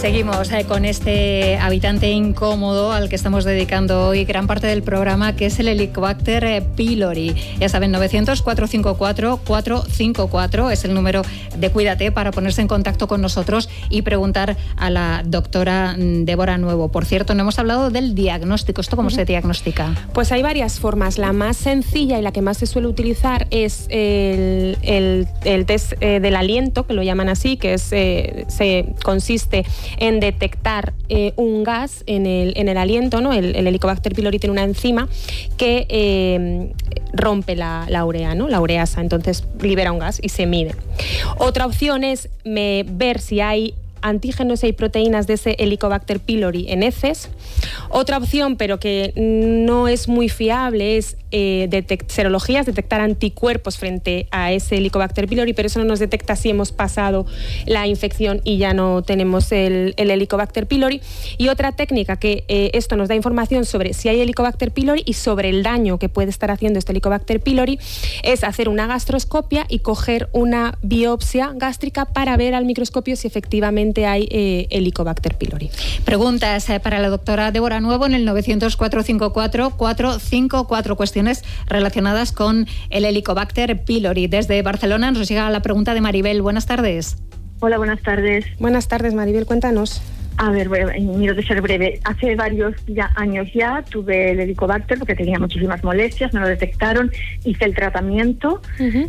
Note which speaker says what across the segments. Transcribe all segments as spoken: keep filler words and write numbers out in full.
Speaker 1: Seguimos eh, con este habitante incómodo al que estamos dedicando hoy gran parte del programa, que es el Helicobacter eh, pylori. Ya saben, novecientos, cuatrocientos cincuenta y cuatro, cuatrocientos cincuenta y cuatro es el número de Cuídate para ponerse en contacto con nosotros y preguntar a la doctora Débora Nuevo. Por cierto, no hemos hablado del diagnóstico. ¿Esto cómo uh-huh. se diagnostica?
Speaker 2: Pues hay varias formas. La más sencilla y la que más se suele utilizar es el, el, el test eh, del aliento, que lo llaman así, que es, eh, se consiste en detectar eh, un gas en el, en el aliento, ¿no? El, el Helicobacter pylori tiene una enzima que eh, rompe la, la urea, ¿no? La ureasa, entonces libera un gas y se mide. Otra opción es me, ver si hay antígenos y proteínas de ese Helicobacter pylori en heces. Otra opción, pero que no es muy fiable, es eh, detect- serologías, detectar anticuerpos frente a ese Helicobacter pylori, pero eso no nos detecta si hemos pasado la infección y ya no tenemos el, el Helicobacter pylori. Y otra técnica que eh, esto nos da información sobre si hay Helicobacter pylori y sobre el daño que puede estar haciendo este Helicobacter pylori es hacer una gastroscopia y coger una biopsia gástrica para ver al microscopio si efectivamente hay eh, Helicobacter pylori.
Speaker 1: Preguntas eh, para la doctora Débora Nuevo en el novecientos, cuatrocientos cincuenta y cuatro, cuatrocientos cincuenta y cuatro, cuestiones relacionadas con el Helicobacter pylori. Desde Barcelona nos llega la pregunta de Maribel. Buenas tardes.
Speaker 3: Hola, buenas tardes.
Speaker 2: Buenas tardes, Maribel, cuéntanos.
Speaker 3: A ver, miro de ser breve. Hace varios ya, años ya tuve el Helicobacter porque tenía muchísimas molestias, me lo detectaron, hice el tratamiento uh-huh.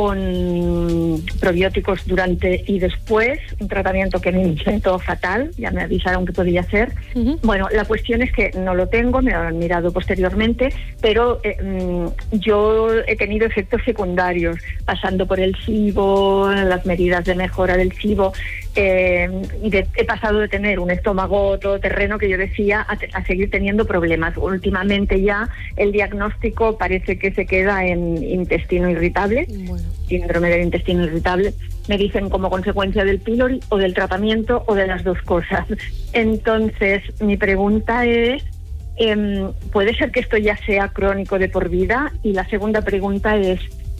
Speaker 3: con probióticos durante y después, un tratamiento que me sentó fatal, ya me avisaron que podía hacer. Uh-huh. Bueno, la cuestión es que no lo tengo, me lo han mirado posteriormente, pero eh, yo he tenido efectos secundarios, pasando por el SIBO, las medidas de mejora del SIBO, eh, y de, he pasado de tener un estómago todoterreno que yo decía a, a seguir teniendo problemas. Últimamente ya el diagnóstico parece que se queda en intestino irritable, bueno. síndrome del intestino irritable. Me dicen como consecuencia del pylori o del tratamiento o de las dos cosas. Entonces, mi pregunta es, eh, ¿puede ser que esto ya sea crónico de por vida? Y la segunda pregunta es,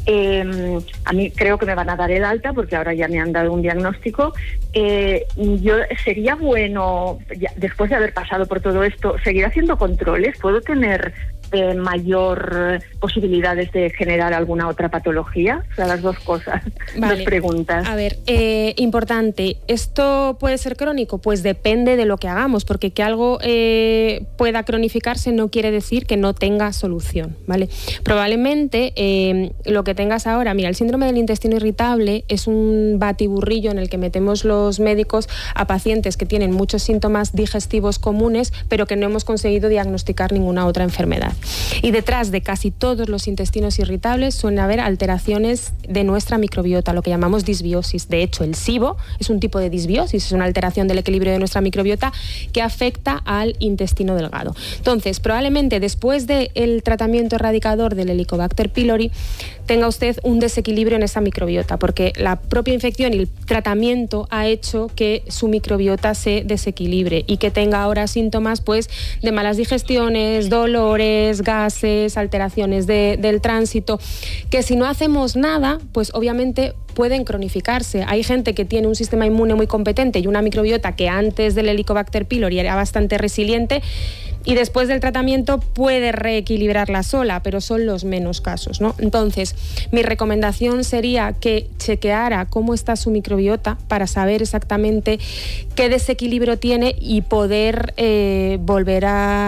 Speaker 3: Eh, a mí creo que me van a dar el alta porque ahora ya me han dado un diagnóstico. Eh, yo sería bueno, ya, después de haber pasado por todo esto, seguir haciendo controles. ¿Puedo tener eh, mayor posibilidades de generar alguna otra patología? O sea, las dos cosas,
Speaker 2: vale.
Speaker 3: dos preguntas.
Speaker 2: A ver, eh, importante, ¿esto puede ser crónico? Pues depende de lo que hagamos, porque que algo eh, pueda cronificarse no quiere decir que no tenga solución, ¿vale? Probablemente eh, lo que tengas ahora, mira, el síndrome del intestino irritable es un batiburrillo en el que metemos los médicos a pacientes que tienen muchos síntomas digestivos comunes, pero que no hemos conseguido diagnosticar ninguna otra enfermedad. Y detrás de casi todos los intestinos irritables suelen haber alteraciones de nuestra microbiota, lo que llamamos disbiosis. De hecho, el SIBO es un tipo de disbiosis, es una alteración del equilibrio de nuestra microbiota que afecta al intestino delgado. Entonces, probablemente después del tratamiento erradicador del Helicobacter pylori, tenga usted un desequilibrio en esa microbiota, porque la propia infección y el tratamiento ha hecho que su microbiota se desequilibre y que tenga ahora síntomas pues de malas digestiones, dolores, gases, alteraciones de, del tránsito, que si no hacemos nada, pues obviamente pueden cronificarse. Hay gente que tiene un sistema inmune muy competente y una microbiota que antes del Helicobacter pylori era bastante resiliente y después del tratamiento puede reequilibrarla sola, pero son los menos casos, ¿no? Entonces, mi recomendación sería que chequeara cómo está su microbiota para saber exactamente qué desequilibrio tiene y poder eh, volver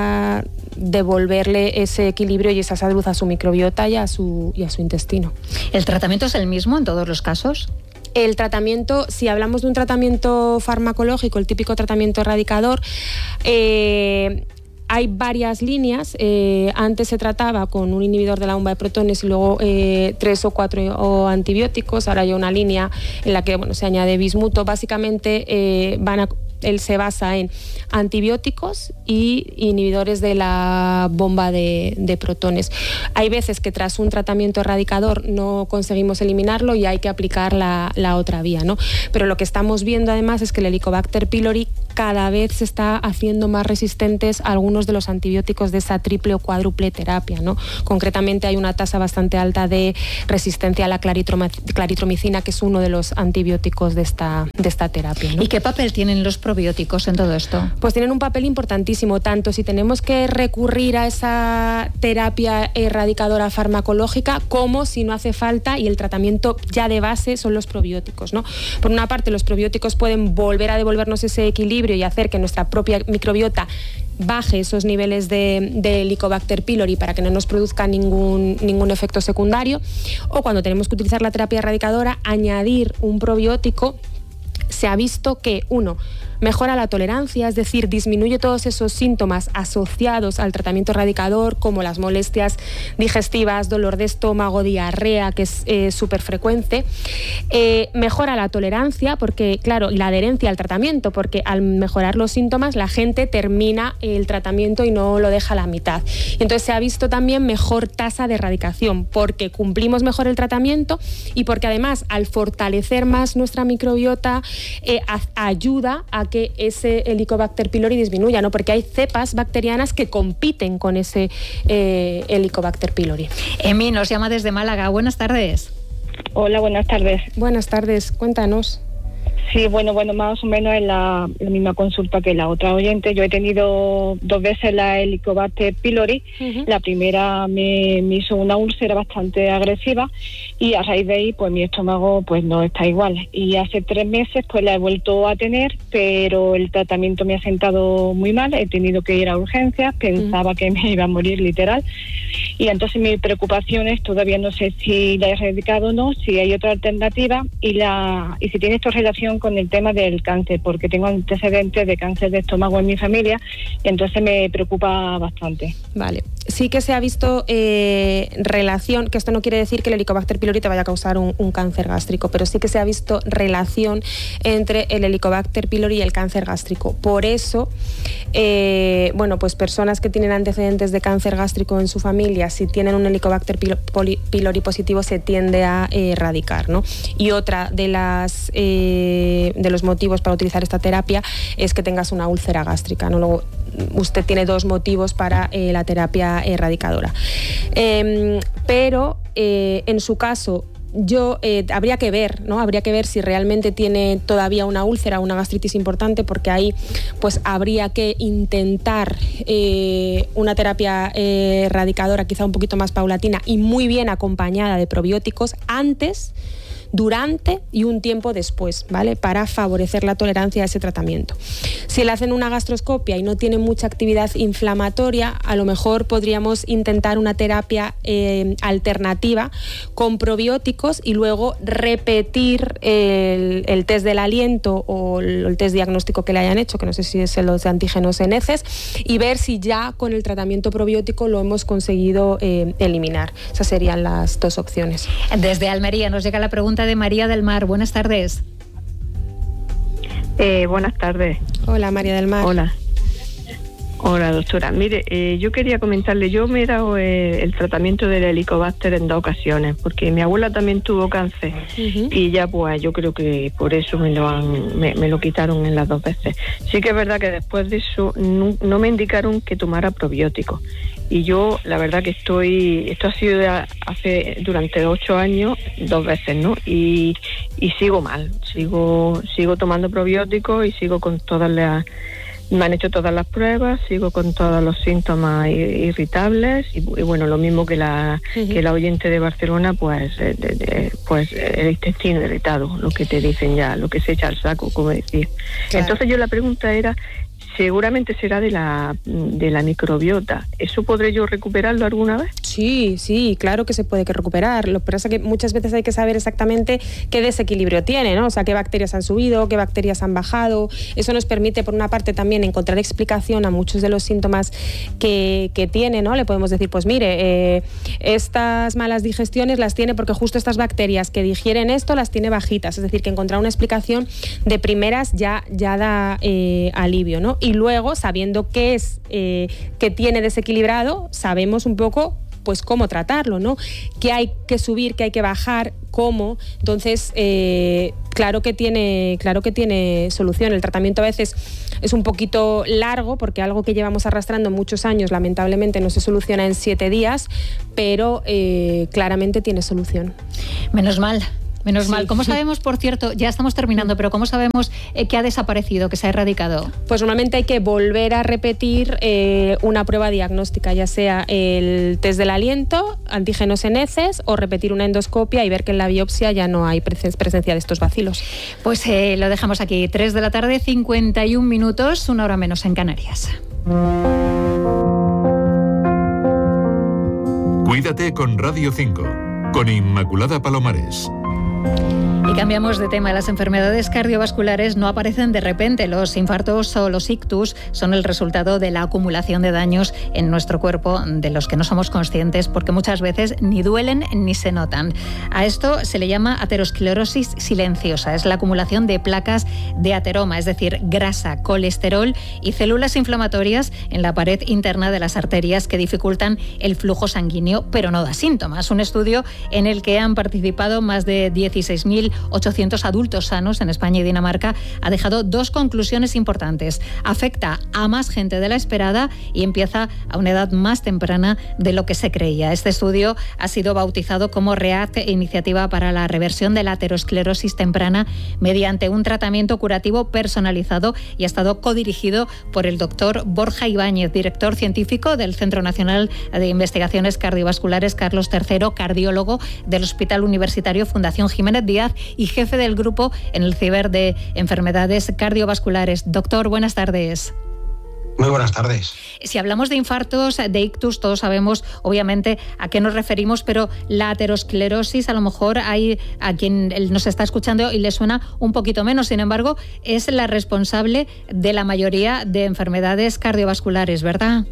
Speaker 2: a devolverle ese equilibrio y esa salud a su microbiota y a su, y a su intestino.
Speaker 1: ¿El tratamiento es el mismo en todos los casos?
Speaker 2: El tratamiento, si hablamos de un tratamiento farmacológico, el típico tratamiento erradicador, eh, hay varias líneas. Eh, antes se trataba con un inhibidor de la bomba de protones y luego eh, tres o cuatro o antibióticos. Ahora hay una línea en la que bueno, se añade bismuto. Básicamente eh, van a él se basa en antibióticos y inhibidores de la bomba de, de protones. Hay veces que tras un tratamiento erradicador no conseguimos eliminarlo y hay que aplicar la, la otra vía, ¿no? Pero lo que estamos viendo además es que el Helicobacter pylori cada vez se está haciendo más resistentes a algunos de los antibióticos de esa triple o cuádruple terapia, ¿no? Concretamente hay una tasa bastante alta de resistencia a la claritromicina, que es uno de los antibióticos de esta, de esta terapia, ¿no?
Speaker 1: ¿Y qué papel tienen los probióticos en todo esto?
Speaker 2: Pues tienen un papel importantísimo, tanto si tenemos que recurrir a esa terapia erradicadora farmacológica como si no hace falta y el tratamiento ya de base son los probióticos, ¿no? Por una parte, los probióticos pueden volver a devolvernos ese equilibrio y hacer que nuestra propia microbiota baje esos niveles de, de Helicobacter pylori para que no nos produzca ningún, ningún efecto secundario, o cuando tenemos que utilizar la terapia erradicadora, añadir un probiótico. Se ha visto que, uno, mejora la tolerancia, es decir, disminuye todos esos síntomas asociados al tratamiento erradicador, como las molestias digestivas, dolor de estómago, diarrea, que es eh, súper frecuente. Eh, mejora la tolerancia, porque, claro, y la adherencia al tratamiento, porque al mejorar los síntomas la gente termina el tratamiento y no lo deja a la mitad. Y entonces se ha visto también mejor tasa de erradicación, porque cumplimos mejor el tratamiento y porque además, al fortalecer más nuestra microbiota, eh, a, ayuda a que ese Helicobacter pylori disminuya, ¿no? Porque hay cepas bacterianas que compiten con ese eh, Helicobacter pylori.
Speaker 1: Emi nos llama desde Málaga. Buenas tardes.
Speaker 4: Hola, buenas tardes.
Speaker 2: Buenas tardes, cuéntanos.
Speaker 4: Sí, bueno, bueno, más o menos es la, la misma consulta que la otra oyente. Yo he tenido dos veces la Helicobacter pylori. Uh-huh. La primera me, me hizo una úlcera bastante agresiva y a raíz de ahí, pues mi estómago pues no está igual. Y hace tres meses pues la he vuelto a tener, pero el tratamiento me ha sentado muy mal. He tenido que ir a urgencias, pensaba uh-huh. que me iba a morir literal. Y entonces mi preocupación es, todavía no sé si la he erradicado o no, si hay otra alternativa y la y si tiene esto relación con el tema del cáncer, porque tengo antecedentes de cáncer de estómago en mi familia y entonces me preocupa bastante.
Speaker 2: Vale, sí que se ha visto eh, relación, que esto no quiere decir que el Helicobacter pylori te vaya a causar un, un cáncer gástrico, pero sí que se ha visto relación entre el Helicobacter pylori y el cáncer gástrico. Por eso, eh, bueno, pues personas que tienen antecedentes de cáncer gástrico en su familia, si tienen un Helicobacter pylori positivo, se tiende a eh, erradicar, ¿no? Y otra de las eh, de los motivos para utilizar esta terapia es que tengas una úlcera gástrica, ¿no? Luego, usted tiene dos motivos para eh, la terapia erradicadora. Eh, pero eh, en su caso, yo eh, habría que ver, ¿no? Habría que ver si realmente tiene todavía una úlcera, una gastritis importante, porque ahí pues habría que intentar eh, una terapia eh, erradicadora quizá un poquito más paulatina y muy bien acompañada de probióticos antes, durante y un tiempo después, ¿vale? Para favorecer la tolerancia a ese tratamiento. Si le hacen una gastroscopia y no tiene mucha actividad inflamatoria, a lo mejor podríamos intentar una terapia eh, alternativa con probióticos y luego repetir el, el test del aliento o el, el test diagnóstico que le hayan hecho, que no sé si es los de antígenos en heces, y ver si ya con el tratamiento probiótico lo hemos conseguido eh, eliminar. Esas serían las dos opciones.
Speaker 1: Desde Almería nos llega la pregunta de María del Mar. Buenas tardes.
Speaker 5: Eh, buenas tardes.
Speaker 2: Hola, María del Mar.
Speaker 5: Hola. Hola, doctora. Mire, eh, yo quería comentarle, yo me he dado eh, el tratamiento del Helicobacter en dos ocasiones, porque mi abuela también tuvo cáncer uh-huh. y ya pues yo creo que por eso me lo han, me, me lo quitaron en las dos veces. Sí que es verdad que después de eso no, no me indicaron que tomara probióticos. Y yo, la verdad que estoy, esto ha sido hace durante ocho años, dos veces, ¿no? Y, y sigo mal, sigo, sigo tomando probióticos y sigo con todas las, me han hecho todas las pruebas, sigo con todos los síntomas irritables y, y bueno, lo mismo que la, uh-huh. que la oyente de Barcelona, pues, de, de, pues el intestino irritado, lo que te dicen ya, lo que se echa al saco, como decía. Claro. Entonces yo la pregunta era, seguramente será de la de la microbiota. ¿Eso podré yo recuperarlo alguna vez?
Speaker 2: Sí, sí, claro que se puede que recuperar. Lo que pasa es que muchas veces hay que saber exactamente qué desequilibrio tiene, ¿no? O sea, qué bacterias han subido, qué bacterias han bajado. Eso nos permite, por una parte, también encontrar explicación a muchos de los síntomas que, que tiene, ¿no? Le podemos decir, pues mire, eh, estas malas digestiones las tiene porque justo estas bacterias que digieren esto las tiene bajitas. Es decir, que encontrar una explicación de primeras ya, ya da eh, alivio, ¿no? Y luego, sabiendo qué es, eh, que tiene desequilibrado, sabemos un poco pues cómo tratarlo, ¿no? ¿Qué hay que subir, qué hay que bajar, cómo? Entonces, eh, claro que tiene, claro que tiene solución. El tratamiento a veces es un poquito largo porque algo que llevamos arrastrando muchos años, lamentablemente, no se soluciona en siete días, pero eh, claramente tiene solución.
Speaker 1: Menos mal. Menos
Speaker 2: Sí.
Speaker 1: mal. ¿Cómo sabemos, por cierto, ya estamos terminando, pero cómo sabemos eh, que ha desaparecido, que se ha erradicado?
Speaker 2: Pues normalmente hay que volver a repetir eh, una prueba diagnóstica, ya sea el test del aliento, antígenos en heces o repetir una endoscopia y ver que en la biopsia ya no hay presen- presencia de estos bacilos.
Speaker 1: Pues eh, lo dejamos aquí. tres de la tarde, cincuenta y un minutos, una hora menos en Canarias.
Speaker 6: Cuídate con Radio cinco, con Inmaculada Palomares.
Speaker 1: Y cambiamos de tema. Las enfermedades cardiovasculares no aparecen de repente. Los infartos o los ictus son el resultado de la acumulación de daños en nuestro cuerpo de los que no somos conscientes porque muchas veces ni duelen ni se notan. A esto se le llama aterosclerosis silenciosa. Es la acumulación de placas de ateroma, es decir, grasa, colesterol y células inflamatorias en la pared interna de las arterias que dificultan el flujo sanguíneo, pero no da síntomas. Un estudio en el que han participado más de dieciséis mil ochocientos adultos sanos en España y Dinamarca ha dejado dos conclusiones importantes. Afecta a más gente de la esperada y empieza a una edad más temprana de lo que se creía. Este estudio ha sido bautizado como REACT, Iniciativa para la Reversión de la Aterosclerosis Temprana, mediante un tratamiento curativo personalizado, y ha estado codirigido por el doctor Borja Ibáñez, director científico del Centro Nacional de Investigaciones Cardiovasculares Carlos tercero, cardiólogo del Hospital Universitario Fundación Jiménez Díaz y jefe del grupo en el Ciber de Enfermedades Cardiovasculares. Doctor, buenas tardes.
Speaker 7: Muy buenas tardes.
Speaker 1: Si hablamos de infartos, de ictus, todos sabemos obviamente a qué nos referimos, pero la aterosclerosis a lo mejor hay a quien nos está escuchando y le suena un poquito menos. Sin embargo, es la responsable de la mayoría de enfermedades cardiovasculares, ¿verdad?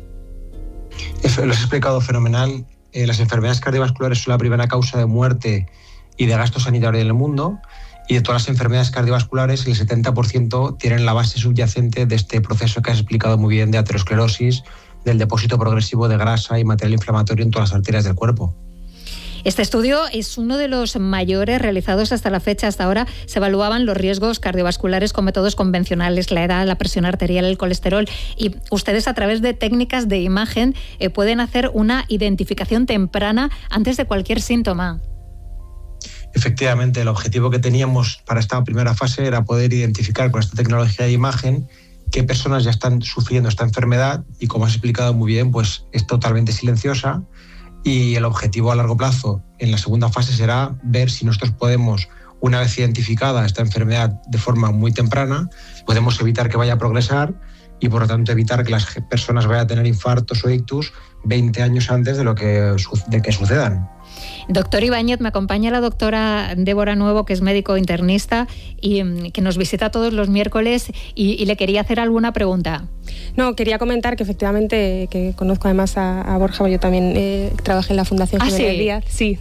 Speaker 7: Eso lo has explicado fenomenal. Eh, las enfermedades cardiovasculares son la primera causa de muerte y de gasto sanitario en el mundo, y de todas las enfermedades cardiovasculares el setenta por ciento tienen la base subyacente de este proceso que has explicado muy bien de aterosclerosis, del depósito progresivo de grasa y material inflamatorio en todas las arterias del cuerpo.
Speaker 1: Este estudio es uno de los mayores realizados hasta la fecha. Hasta ahora se evaluaban los riesgos cardiovasculares con métodos convencionales, la edad, la presión arterial, el colesterol, y ustedes a través de técnicas de imagen eh, pueden hacer una identificación temprana antes de cualquier síntoma.
Speaker 7: Efectivamente, el objetivo que teníamos para esta primera fase era poder identificar con esta tecnología de imagen qué personas ya están sufriendo esta enfermedad, y como has explicado muy bien, pues es totalmente silenciosa, y el objetivo a largo plazo en la segunda fase será ver si nosotros podemos, una vez identificada esta enfermedad de forma muy temprana, podemos evitar que vaya a progresar y por lo tanto evitar que las personas vayan a tener infartos o ictus veinte años antes de lo que, de que sucedan.
Speaker 1: Doctor Ibáñez, me acompaña la doctora Débora Nuevo, que es médico internista y que nos visita todos los miércoles, y, y le quería hacer alguna pregunta.
Speaker 2: No, quería comentar que efectivamente, que conozco además a, a Borja, yo también eh, trabajé en la Fundación Jiménez
Speaker 1: ¿Ah, sí?
Speaker 2: Díaz. Sí.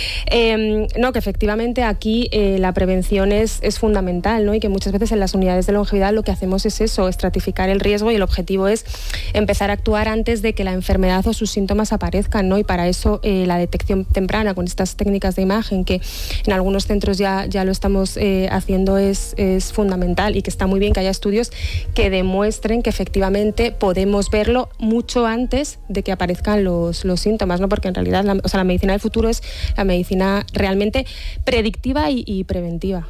Speaker 2: Eh, no, que efectivamente aquí eh, la prevención es, es fundamental, ¿no? Y que muchas veces en las unidades de longevidad lo que hacemos es eso, estratificar el riesgo, y el objetivo es empezar a actuar antes de que la enfermedad o sus síntomas aparezcan, ¿no? Y para eso eh, la detección temprana con estas técnicas de imagen, que en algunos centros ya, ya lo estamos eh, haciendo, es, es fundamental, y que está muy bien que haya estudios que demuestren que efectivamente podemos verlo mucho antes de que aparezcan los, los síntomas, ¿no? Porque en realidad la, o sea, la medicina del futuro es la medicina realmente predictiva y, y preventiva.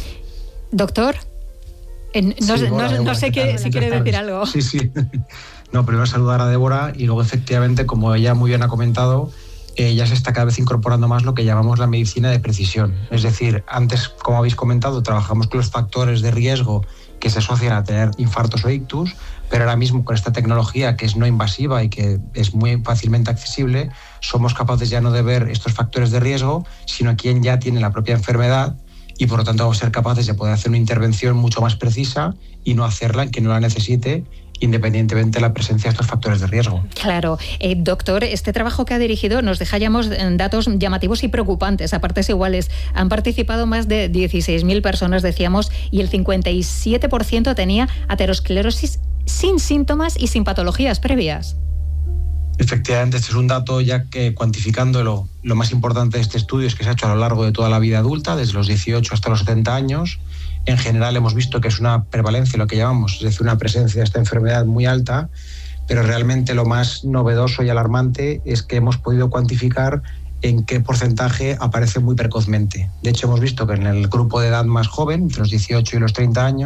Speaker 1: Doctor, eh, no,
Speaker 7: Sí,
Speaker 1: no,
Speaker 7: hola,
Speaker 1: no,
Speaker 7: Débora,
Speaker 1: no sé
Speaker 7: ¿qué
Speaker 1: qué,
Speaker 7: tal?
Speaker 1: si quiere
Speaker 7: Buenas
Speaker 1: decir
Speaker 7: tardes.
Speaker 1: algo.
Speaker 7: Sí, sí. No, primero saludar a Débora, y luego efectivamente, como ella muy bien ha comentado, eh, ya se está cada vez incorporando más lo que llamamos la medicina de precisión. Es decir, antes, como habéis comentado, trabajamos con los factores de riesgo que se asocian a tener infartos o ictus, pero ahora mismo con esta tecnología, que es no invasiva y que es muy fácilmente accesible, somos capaces ya no de ver estos factores de riesgo, sino a quien ya tiene la propia enfermedad, y por lo tanto vamos a ser capaces de poder hacer una intervención mucho más precisa y no hacerla en quien no la necesite, independientemente de la presencia de estos factores de riesgo.
Speaker 1: Claro. Eh, doctor, este trabajo que ha dirigido nos deja ya datos llamativos y preocupantes, a partes iguales. Han participado más de dieciséis mil personas, decíamos, y el cincuenta y siete por ciento tenía aterosclerosis sin síntomas y sin patologías previas.
Speaker 7: Efectivamente, este es un dato ya que cuantificándolo, lo más importante de este estudio es que se ha hecho a lo largo de toda la vida adulta, desde los dieciocho hasta los setenta años. En general hemos visto que es una prevalencia, lo que llamamos, es decir, una presencia de esta enfermedad muy alta, pero realmente lo más novedoso y alarmante es que hemos podido cuantificar en qué porcentaje aparece muy precozmente. De hecho, hemos visto que en el grupo de edad más joven, entre los dieciocho y los treinta años,